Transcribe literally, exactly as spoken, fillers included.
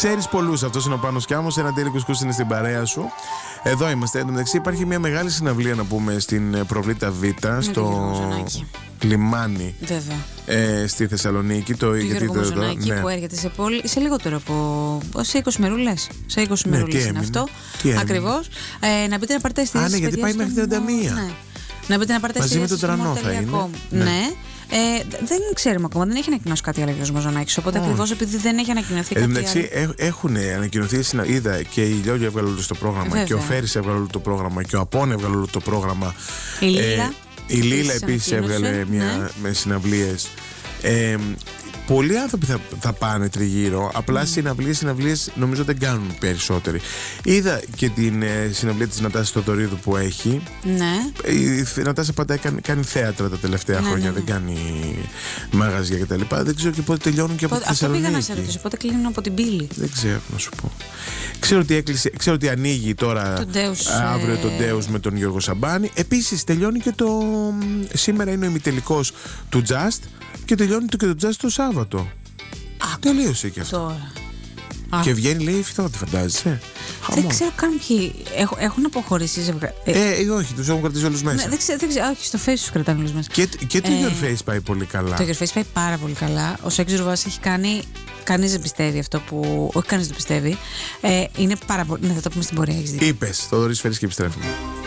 Ξέρεις πολλούς, αυτός είναι ο Πάνος Κιάμος. Ένα τέλει κουσκούς είναι στην παρέα σου. Εδώ είμαστε. Εν τω μεταξύ υπάρχει μια μεγάλη συναυλία, να πούμε, στην Προβλήτα Β, στο λιμάνι. Βέβαια. Ε, στη Θεσσαλονίκη. Το Γιώργο Μοζονάκη, ναι, που έρχεται σε, πόλη, σε λιγότερο από. σε είκοσι μερούλες. Σε είκοσι ναι, μερούλες είναι αυτό. Ακριβώς. Ε, να μπείτε να πάρετε αισθήσεις. Α, ναι, γιατί πάει μέχρι τριάντα μία. Ναι. Να μπείτε να πάρετε μαζί με τον Τρανό θα είναι. Ναι. ναι. Ε, δεν ξέρουμε ακόμα, δεν έχει ανακοινώσει κάτι άλλο ο Μοζονάκης. Οπότε oh. ακριβώς επειδή δεν έχει ανακοινωθεί κάτι άλλο. Εντάξει, έχουν ανακοινωθεί. Είδα και η Λιώργη έβγαλε όλο το πρόγραμμα. Βέβαια. Και ο Φέρης έβγαλε όλο το πρόγραμμα. Και ο Απών έβγαλε όλο το πρόγραμμα. Η Λίλα. Ε, η Λίλα επίσης έβγαλε μια ναι. με συναυλίες. Ε, πολλοί άνθρωποι θα, θα πάνε τριγύρω. Απλά mm. συναυλίες, συναυλίες νομίζω δεν κάνουν περισσότεροι. Είδα και την ε, συναυλία της Νατάσης Θοδωρίδου που έχει. Ναι. Η Νατάσα πάντα κάνει, κάνει θέατρα τα τελευταία ναι, χρόνια. Ναι, ναι. Δεν κάνει μαγαζιά κτλ. Δεν ξέρω και πότε τελειώνουν και από τη Θεσσαλονίκη. Αυτό πήγα να σε ρωτήσω. Πότε κλείνουν από την Πύλη. Δεν ξέρω να σου πω. Ξέρω ότι, έκλεισε, ξέρω ότι ανοίγει τώρα το Ντέους, αύριο ε... το Ντέους με τον Γιώργο Σαμπάνη. Επίσης τελειώνει και το. Σήμερα είναι ο ημιτελικός του Just. Και τελειώνει το και το jazz το Σάββατο. Α, τελείωσε και αυτό. Τώρα. Και Α. βγαίνει, λέει, φθόδη, φαντάζεσαι. Δεν ξέρω καν ποιοι. Έχουν, έχουν αποχωρήσει ζευγάρι. Ε, ε, όχι, τους έχουν κρατήσει όλους μέσα. Ναι, δεν ξέρω, δεν ξέρω, όχι, στο Face τους κρατάνε όλους μέσα. Και, και το ε, Your Face πάει πολύ καλά. Το Your Face πάει πάρα πολύ καλά. Ο Σέξ Ρουβάς έχει κάνει. Κανείς δεν πιστεύει αυτό που. Όχι, κανείς δεν πιστεύει. Ε, είναι πάρα πολύ. Ναι, θα το πούμε στην πορεία. Είπες, Θοδωρής Φέρης και επιστρέφουμε.